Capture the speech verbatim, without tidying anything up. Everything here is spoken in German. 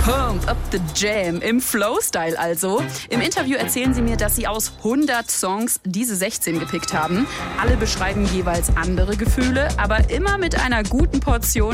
Pump up the Jam im Flow-Style also. Im Interview erzählen sie mir, dass sie aus hundert Songs diese sechzehn gepickt haben. Alle beschreiben jeweils andere Gefühle, aber immer mit einer guten Portion